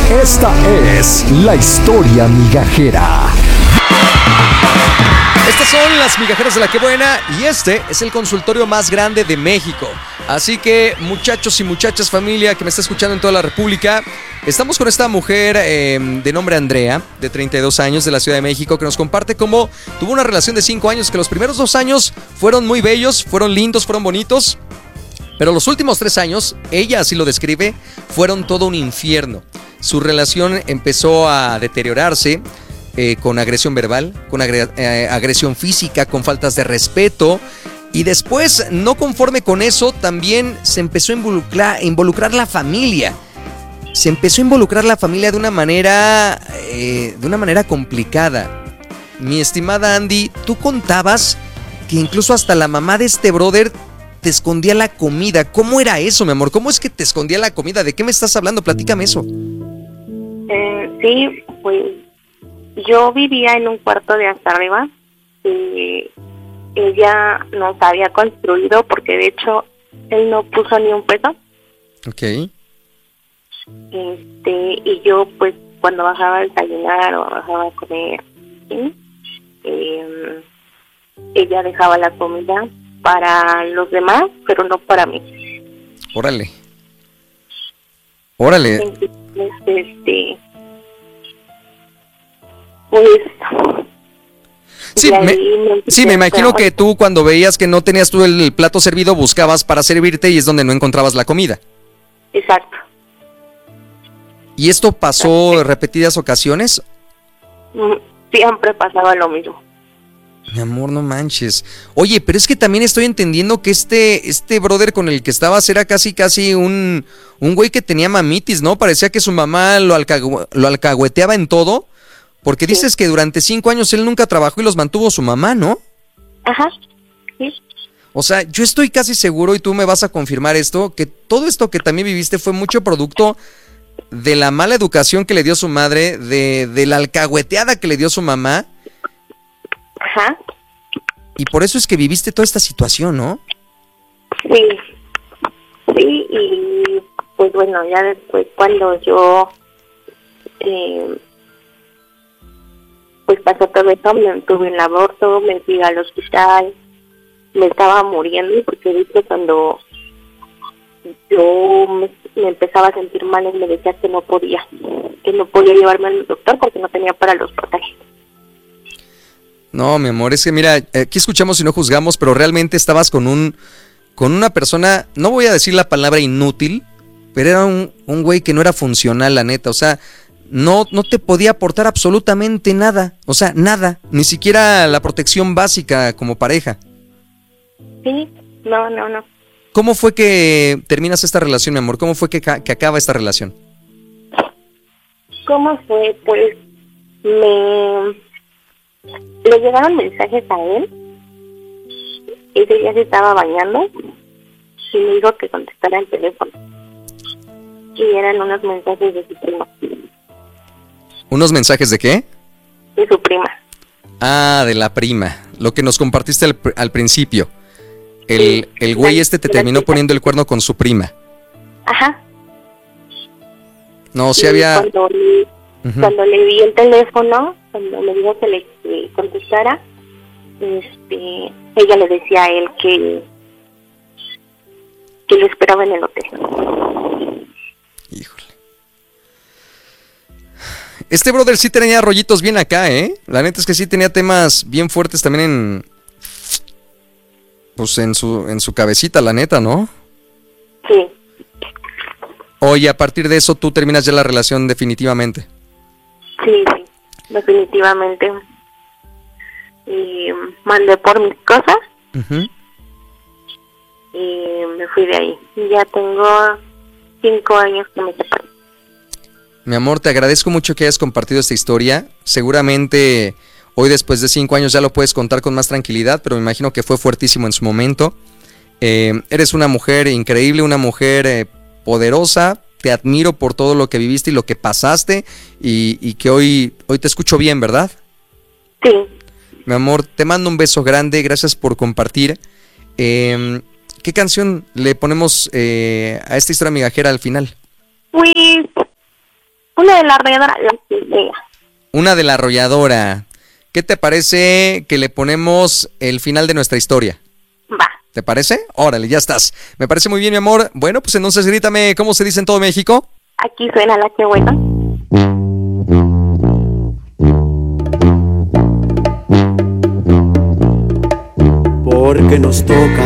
Esta es la historia migajera. Estas son las migajeras de la que buena y este es el consultorio más grande de México. Así que muchachos y muchachas, familia que me está escuchando en toda la República, estamos con esta mujer de nombre Andrea, de 32 años, de la Ciudad de México, que nos comparte cómo tuvo una relación de 5 años, que los primeros 2 años fueron muy bellos, fueron lindos, fueron bonitos, pero los últimos 3 años, ella así lo describe, fueron todo un infierno. Su relación empezó a deteriorarse con agresión verbal, con agresión física, con faltas de respeto. Y después, no conforme con eso, también se empezó a involucrar la familia. Se empezó a involucrar la familia de una manera complicada. Mi estimada Andy, tú contabas que incluso hasta la mamá de este brother te escondía la comida. ¿Cómo era eso, mi amor? ¿Cómo es que te escondía la comida? ¿De qué me estás hablando? Platícame eso. Sí, pues yo vivía en un cuarto de hasta arriba y ella nos había construido porque de hecho él no puso ni un peso. Ok. Y yo pues cuando bajaba a desayunar o bajaba a comer, ¿sí? Ella dejaba la comida para los demás, pero no para mí. Órale. Órale. Entonces, pues sí, me imagino que tú cuando veías que no tenías tú el plato servido buscabas para servirte y es donde no encontrabas la comida. Exacto. ¿Y esto pasó repetidas ocasiones? Siempre pasaba lo mismo. Mi amor, no manches. Oye, pero es que también estoy entendiendo que este brother con el que estabas era casi un güey que tenía mamitis, ¿no? Parecía que su mamá lo alcahueteaba en todo. Porque sí. Dices que durante 5 años él nunca trabajó y los mantuvo su mamá, ¿no? Ajá, sí. O sea, yo estoy casi seguro, y tú me vas a confirmar esto, que todo esto que también viviste fue mucho producto de la mala educación que le dio su madre, de la alcahueteada que le dio su mamá. Ajá. Y por eso es que viviste toda esta situación, ¿no? Sí, y pues bueno, ya después cuando yo pues pasó todo eso, me tuve el aborto, me fui al hospital, me estaba muriendo porque viste cuando yo me empezaba a sentir mal y me decía que no podía llevarme al doctor porque no tenía para los portajes. No, mi amor, es que mira, aquí escuchamos y no juzgamos, pero realmente estabas con una persona, no voy a decir la palabra inútil, pero era un güey que no era funcional, la neta, o sea, no te podía aportar absolutamente nada, o sea, nada, ni siquiera la protección básica como pareja. Sí, no. ¿Cómo fue que terminas esta relación, mi amor? ¿Cómo fue que acaba esta relación? ¿Cómo fue? Pues le llegaron mensajes a él. Ese día se estaba bañando y me dijo que contestara el teléfono. Y eran unos mensajes de su prima. ¿Unos mensajes de qué? De su prima. Ah, de la prima. Lo que nos compartiste al principio. El güey te terminó poniendo el cuerno con su prima. Ajá. No, sí había... Cuando le di el teléfono, cuando me dijo que le contestara, ella le decía a él que lo esperaba en el hotel. Híjole. Este brother sí tenía rollitos bien acá, ¿eh? La neta es que sí tenía temas bien fuertes también en su cabecita, la neta, ¿no? Sí. Oye, a partir de eso tú terminas ya la relación definitivamente. Sí, definitivamente. Y mandé por mis cosas. Uh-huh. Y me fui de ahí. Ya tengo 5 años que me separé. Mi amor, te agradezco mucho que hayas compartido esta historia. Seguramente hoy, después de 5 años, ya lo puedes contar con más tranquilidad, pero me imagino que fue fuertísimo en su momento. Eres una mujer increíble, una mujer poderosa. Te admiro por todo lo que viviste y lo que pasaste y que hoy te escucho bien, ¿verdad? Sí. Mi amor, te mando un beso grande, gracias por compartir. ¿Qué canción le ponemos a esta historia migajera al final? Pues Una de la arrolladora, la que sea. Una de la arrolladora. ¿Qué te parece que le ponemos el final de nuestra historia? Va. ¿Te parece? Órale, ya estás. Me parece muy bien, mi amor. Bueno, pues entonces grítame, ¿cómo se dice en todo México? Aquí suena la que buena. Porque nos toca